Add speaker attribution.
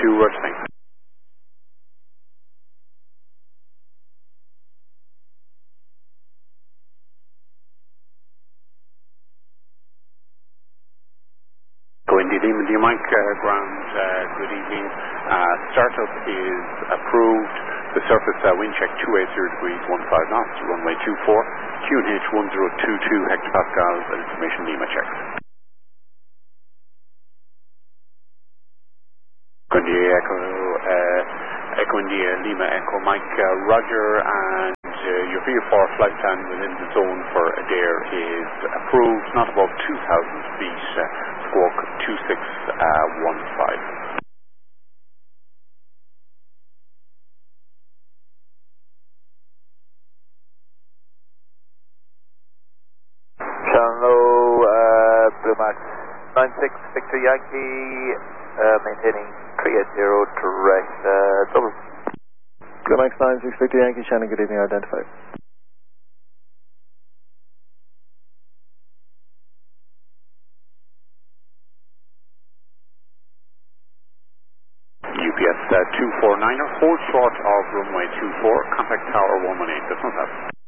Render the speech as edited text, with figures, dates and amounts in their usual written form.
Speaker 1: roger, thanks. Indy Lima, do you mind ground? Good evening. Startup is approved. The surface wind check 280 degrees, 15 knots, runway 24, QNH 1022 hectopascals, and information Lima checks. Echo India Lima Echo Mike Roger, and your VFR flight plan within the zone for Adair is approved, not above 2,000 feet, squawk 2615.
Speaker 2: Hello, Blue Max 96 Victor Yankee, maintaining 380 direct, double.
Speaker 3: Blue Max 96 Victor Yankee, Shannon, good evening, identified.
Speaker 1: UPS 249er, hold short of runway 24, contact tower 118, business up.